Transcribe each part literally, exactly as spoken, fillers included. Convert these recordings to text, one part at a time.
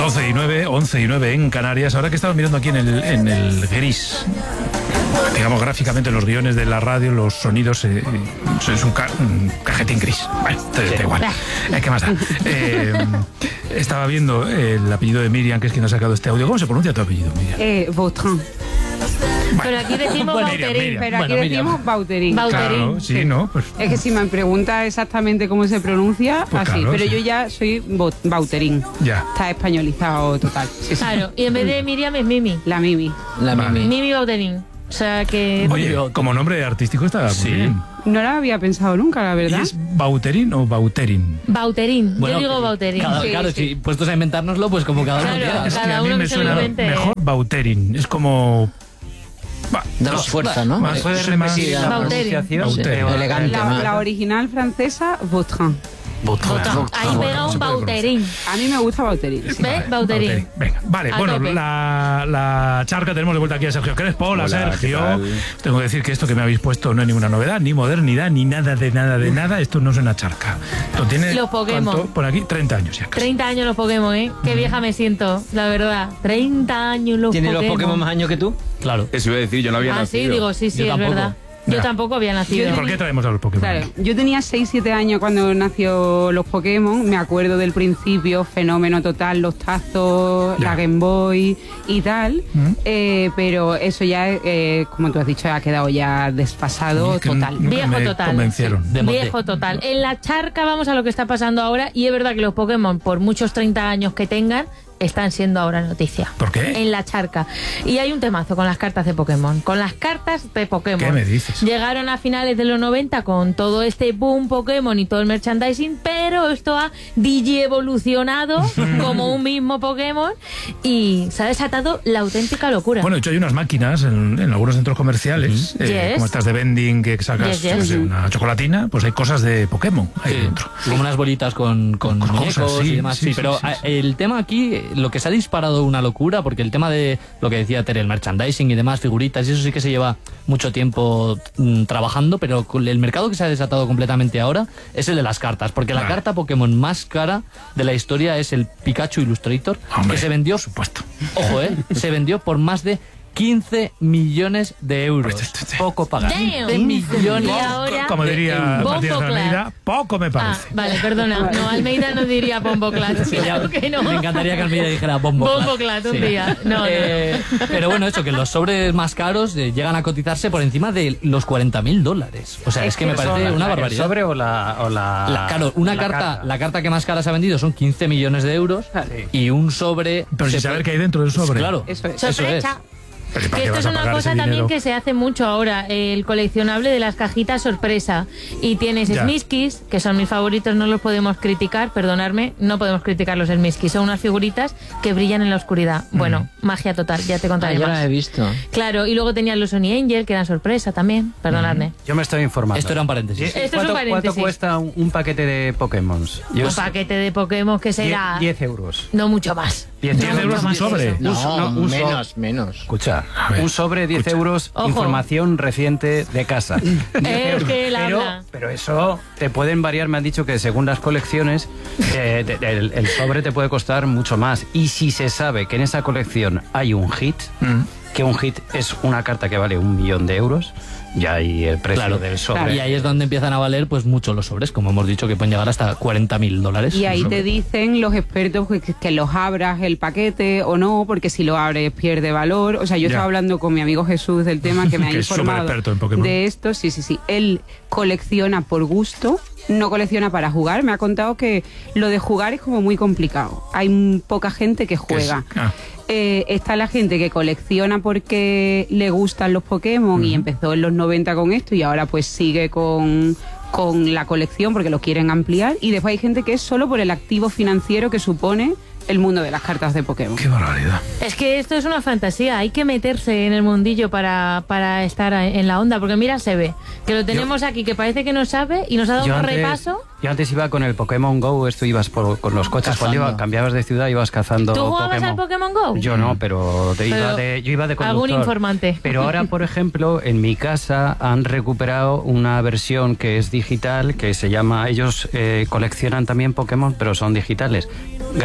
doce y nueve, once y nueve en Canarias. Ahora que estaba mirando aquí en el, en el gris, digamos gráficamente en los guiones de la radio, los sonidos, eh, es un, ca un cajetín gris. Bueno, te, te da igual. Eh, ¿Qué más da? Eh, estaba viendo el apellido de Miriam, que es quien ha sacado este audio. ¿Cómo se pronuncia tu apellido, Miriam? Eh, Vautrin. Bueno, pero aquí decimos bueno, Bauterín. Miriam, Miriam. Pero aquí Bueno, decimos Miriam. Bauterín. Bauterín. Claro, sí, sí, ¿no? Pues, Es que si me pregunta exactamente cómo se pronuncia, Pues así. claro, pero sí. yo ya soy Bauterín. ya. Está españolizado total. Sí, sí. Claro, y en vez de Miriam es Mimi. La Mimi. La Vale. Mimi. Mimi Bauterín. O sea que... Oye, como nombre artístico está Sí. muy bien. No la había pensado nunca, la ¿Y verdad. es Bauterín o Bauterín? Bauterín. Bueno, Yo digo que- Bauterín. Claro, Sí, claro, sí. si puestos a inventárnoslo, pues como cada uno Claro. quiera. Es que Cada a mí uno me que se lo suena invente. mejor Bauterín. Es como... Va, Danos fuerza, ¿no? más- ¿Puedes soy más- repetir la Bauterin. pronunciación? Bauterin. Eh, Elegante. La, más. la original francesa, Vautrin. Ahí pega un Bauterín. A mí me gusta Bauterín. sí. ¿Ves? Vale, Bauterín. Venga, vale, A bueno, tope. la, la charca tenemos de vuelta aquí a Sergio Crespo. Hola, Hola, Sergio. ¿qué tal? Tengo que decir que esto que me habéis puesto no es ninguna novedad, ni modernidad, ni nada de nada de nada. Esto no es una charca. Esto tiene, Los Pokémon. ¿cuánto? Por aquí, treinta años ya. casi. treinta años los Pokémon, ¿eh? Qué vieja me siento, la verdad. treinta años los ¿Tiene Pokémon. los Pokémon más años que tú? Claro. Eso iba a decir, yo no había Ah, nacido. sí, digo, sí, sí, Yo es tampoco. verdad. Yo Ya. tampoco había nacido. ¿Y por qué traemos a los Pokémon? Claro, yo tenía seis siete años cuando nació los Pokémon, me acuerdo del principio, fenómeno total, los tazos, Ya. la Game Boy y tal, ¿Mm? eh, pero eso ya, eh, como tú has dicho, ha quedado ya desfasado Es que total. nunca Viejo me total. convencieron. De mote. Viejo total. En la charca vamos a lo que está pasando ahora y es verdad que los Pokémon, por muchos treinta años que tengan, están siendo ahora noticia. ¿Por qué? En la charca. Y hay un temazo con las cartas de Pokémon. Con las cartas de Pokémon. ¿Qué me dices? Llegaron a finales de los noventa con todo este boom Pokémon y todo el merchandising, pero esto ha digievolucionado como un mismo Pokémon y se ha desatado la auténtica locura. Bueno, de hecho hay unas máquinas en, en algunos centros comerciales, eh, Yes. como estas de vending que sacas Yes, yes. yo qué sé, una chocolatina, pues hay cosas de Pokémon ahí Sí, dentro. como unas bolitas con, con, Con muñecos cosas, sí, y demás. sí, Sí, sí, pero sí, a- sí. el tema aquí, lo que se ha disparado una locura, porque el tema de lo que decía Tere, el merchandising y demás, figuritas, y eso sí que se lleva mucho tiempo mm, trabajando, pero con el mercado que se ha desatado completamente ahora es el de las cartas, porque la Vale. carta Pokémon más cara de la historia es el Pikachu Illustrator, Hombre, que se vendió, por supuesto. ojo, eh, se vendió por más de quince millones de euros. Este, este. Poco pagar. Damn. quince millones. Y ahora- Como diría Bombo Matías Clap. Almeida, poco me Ah, parece. vale, perdona. No, Almeida no diría Bombo Clash. Sí, ya- Claro que no. Me encantaría que Almeida dijera bombo. Bombo Clap. Clash un día. No, no. Eh, pero bueno, eso, que los sobres más caros eh, llegan a cotizarse por encima de los cuarenta mil dólares. O sea, es, que me parece una barbaridad. ¿El sobre o la...? O la, La- claro, una la carta, la carta que más cara se ha vendido son quince millones de euros Sí. y un sobre... Pero sin se saber puede- qué hay dentro del sobre. Claro, Eso es. eso es. Sorpresa. Pero ¿y para Que qué esto vas es a una pagar cosa ese también dinero? que se hace mucho ahora, el coleccionable de las cajitas sorpresa. Y tienes Ya. Smiskis, que son mis favoritos, no los podemos criticar, perdonadme, no podemos criticar los Smiskis, son unas figuritas que brillan en la oscuridad. Bueno, magia total, ya te Ah, contaré yo más. la he visto. Claro, y luego tenían los Sony Angel, que eran sorpresa también, perdonadme. Yo me estoy informando. Esto era un paréntesis. ¿Y- Esto es un ¿Cuánto, paréntesis. ¿Cuánto cuesta un, un paquete de Pokémon? Yo Un paquete de Pokémon que será... diez euros. No mucho más. diez diez euros un más que sobre. eso. Un so- no, un so- menos, menos. Escucha, A ver, un sobre, diez escucha. euros, Ojo. información reciente de casa. diez Es euros. que él pero, habla. pero eso te pueden variar, me han dicho que según las colecciones, eh, te- el, el sobre te puede costar mucho más. Y si se sabe que en esa colección hay un hit, Mm. que un hit es una carta que vale un millón de euros, ya hay el precio Claro, del sobre. y ahí es donde empiezan a valer pues mucho los sobres, como hemos dicho, que pueden llegar hasta cuarenta mil dólares. Y ahí Un te sobre. dicen los expertos que, que los abras el paquete o no, porque si lo abres pierde valor. O sea, yo Ya. estaba hablando con mi amigo Jesús del tema que me ha Que es informado superexperto en Pokémon. de esto. Sí, sí, sí. Él colecciona por gusto, no colecciona para jugar. Me ha contado que lo de jugar es como muy complicado. Hay m- poca gente que ¿Qué es? juega. Ah. Eh, está la gente que colecciona porque le gustan los Pokémon y empezó en los noventa con esto y ahora pues sigue con, con la colección porque lo quieren ampliar. Y después hay gente que es solo por el activo financiero que supone el mundo de las cartas de Pokémon. Qué barbaridad. Es que esto es una fantasía, hay que meterse en el mundillo para, para estar a- en la onda, porque mira, se ve que lo tenemos aquí, que parece que no sabe y nos ha dado Yo un antes, repaso. yo antes iba con el Pokémon Go, esto ibas por, con los coches, cuando Cazando. iba, cambiabas de ciudad ibas cazando ¿Tú jugabas Pokémon. al Pokémon Go? Yo no, pero, te iba Pero de, yo iba de algún conductor. informante. Pero ahora, por ejemplo, en mi casa han recuperado una versión que es digital, que se llama, ellos eh, coleccionan también Pokémon, pero son digitales, gratis.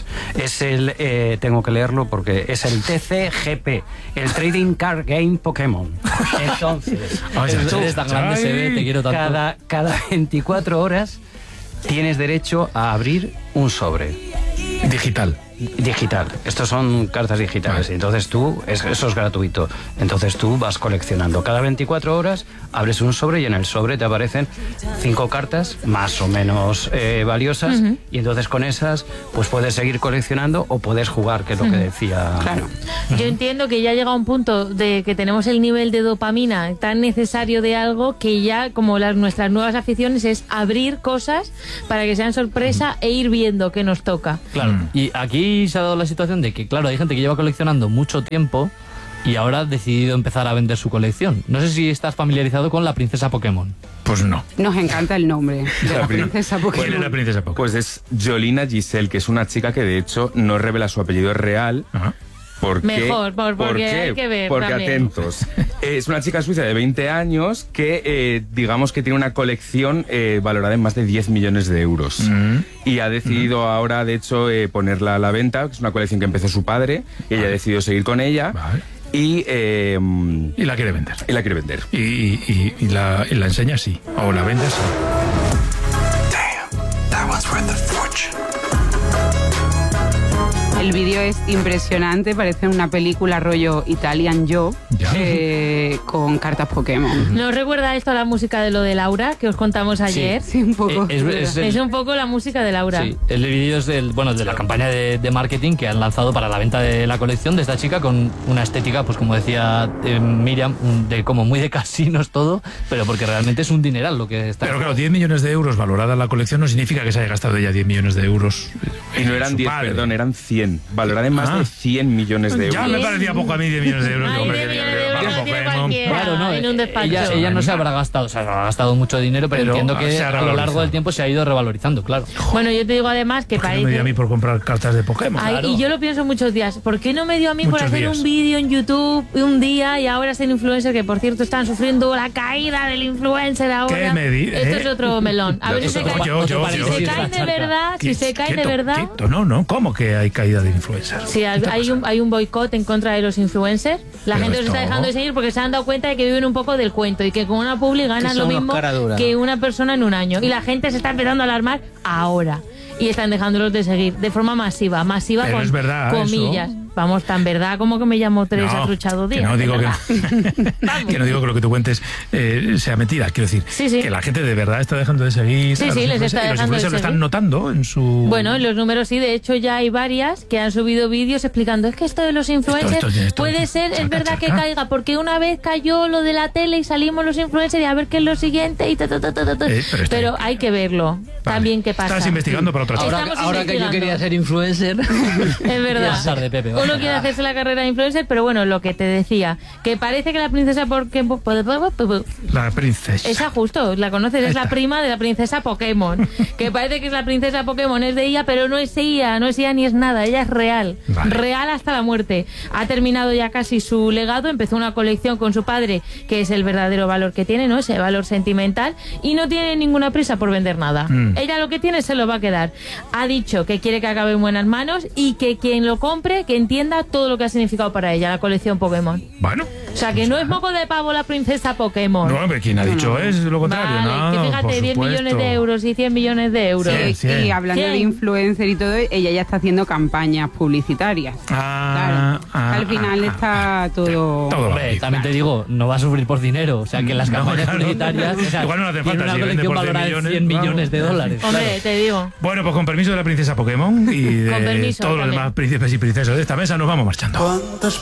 Es el, eh, tengo que leerlo porque es el T C G P, el Trading Card Game Pokémon. Entonces, Eres tan grande, se ve, te quiero tanto. cada, cada veinticuatro horas tienes derecho a abrir un sobre. Digital. Digital. Estos son cartas digitales. Vale. Entonces tú, es- eso es gratuito. Entonces tú vas coleccionando. Cada veinticuatro horas abres un sobre y en el sobre te aparecen cinco cartas más o menos eh, valiosas. Uh-huh. Y entonces con esas pues puedes seguir coleccionando o puedes jugar, que es lo uh-huh. que decía. Claro. Yo entiendo que ya llega un punto de que tenemos el nivel de dopamina tan necesario de algo que ya, como las nuestras nuevas aficiones, es abrir cosas para que sean sorpresa e ir viendo qué nos toca. Claro, Mm. y aquí se ha dado la situación de que, claro, hay gente que lleva coleccionando mucho tiempo y ahora ha decidido empezar a vender su colección. No sé si estás familiarizado con la princesa Pokémon. Pues no. Nos encanta el nombre de la, La prin- princesa ¿Quién Pokémon. es la princesa Pokémon? Pues es Jolina Giselle, que es una chica que de hecho no revela su apellido real. Ajá. ¿Por qué? Mejor, por- ¿Por porque qué? hay que ver Porque también. atentos. Es una chica suiza de veinte años que, eh, digamos que tiene una colección eh, valorada en más de diez millones de euros. Mm. Y ha decidido ahora, de hecho, eh, ponerla a la venta, que es una colección que empezó su padre, y ella ha decidido seguir con ella. Vale. Y, eh, Y la quiere vender. y la quiere vender. Y, y- y- y la, y la enseña sí. O la vende sí. El vídeo es impresionante, parece una película rollo Italian Job Ya. eh, con cartas Pokémon. ¿No os recuerda esto a la música de lo de Laura que os contamos ayer? Sí, un poco. Eh, es- es el- Es un poco la música de Laura. Sí, el vídeo es del, bueno, de la campaña de, de marketing que han lanzado para la venta de la colección de esta chica con una estética, pues como decía eh, Miriam, un- de como muy de casinos todo, pero porque realmente es un dineral lo que está. Pero claro, diez millones de euros valorada la colección no significa que se haya gastado ella diez millones de euros. Y no en eran su diez, padre. perdón, eran cien. Valorada en más Ah. de cien millones de euros. Ya me parecía poco a mí diez millones de euros. Ay, Hombre, diez que- millones que- de euros que- no tiene Pokémon. cualquiera. Claro, no, en un eh, despacho. ella, ella no se habrá gastado, o sea, ha gastado mucho dinero, pero, Pero entiendo se que ha a lo largo revalorizado. del tiempo se ha ido revalorizando, claro. Bueno, yo te digo además que ¿Por qué no me dio a mí parece... por comprar cartas de Pokémon? Ay, Claro. y yo lo pienso muchos días. ¿Por qué no me dio a mí por Muchos hacer días. un vídeo en YouTube un día y ahora ser influencer? Que por cierto están sufriendo la caída del influencer ahora. ¿Qué me di- Esto eh? es otro melón. A ver si se Oye, caen, oye, si oye, se oye. caen de verdad, si se caen de Quieto, verdad. quieto. No, no, ¿cómo que hay caída de influencer? Sí, hay, hay un, hay un boicot en contra de los influencers. La Pero gente los esto- está dejando de seguir porque se han dado cuenta de que viven un poco del cuento y que con una publi ganan son lo unos mismo cara dura. que una persona en un año. Y la gente se está empezando a alarmar ahora. Y están dejándolos de seguir de forma masiva, masiva Pero con es verdad comillas. eso. Vamos, tan verdad como que me llamo Teresa No, Truchado que Díaz. no de digo que, verdad. Vamos. que no digo que lo que tú cuentes eh, sea mentira. Quiero decir, Sí, sí. que la gente de verdad está dejando de seguir. Sí, a los sí, les influencers, está y los dejando de influencers lo están seguir. notando en su. Bueno, en los números sí, de hecho ya hay varias que han subido vídeos explicando, es que esto de los influencers Esto- esto- esto- puede ser, es charca, verdad que charca. caiga, porque una vez cayó lo de la tele y salimos los influencers y a ver qué es lo siguiente y ta, ta, ta, ta, ta, ta. Eh, pero pero, esto- hay que verlo Vale. también qué pasa. Estás investigando para otra chica. Ahora- Estamos ahora que yo investigando. quería ser influencer, Es verdad. pasar de Pepe, Uno vamos. quiere hacerse la carrera de influencer, pero bueno, lo que te decía, que parece que la princesa Pokémon... La princesa. Esa justo, la conoces, es la prima de la princesa Pokémon. Que parece que es la princesa Pokémon, es de ella, pero no es ella, no es ella ni es nada, ella es real. Vale. Real hasta la muerte. Ha terminado ya casi su legado, empezó una colección con su padre, que es el verdadero valor que tiene, ¿no? Ese valor sentimental, y no tiene ninguna prisa por vender nada. Mm. Ella lo que tiene se lo va a quedar. Ha dicho que quiere que acabe en buenas manos y que quien lo compre, que entienda todo lo que ha significado para ella, la colección Pokémon. Bueno. O sea, que no es moco de pavo la princesa Pokémon. No, hombre, ¿quién ha dicho es lo contrario? Vale, no, que por fíjate, diez supuesto. millones de euros y cien millones de euros. Cien, Y- cien. Y hablando Cien. de influencer y todo, ella ya está haciendo campañas publicitarias. Ah, Claro. ah, Al final ah, está todo... Todo va Hombre, bien. también te digo, no va a sufrir por dinero. O sea, que las No, campañas claro. publicitarias. O sea, Igual no hace tiene falta, una si vende colección por cien valorada en millones, cien vamos. millones de dólares. Hombre, claro. te digo. Bueno, pues con permiso de la princesa Pokémon y Con de permiso todos los también. demás príncipes y princesas de esta mesa, nos vamos marchando.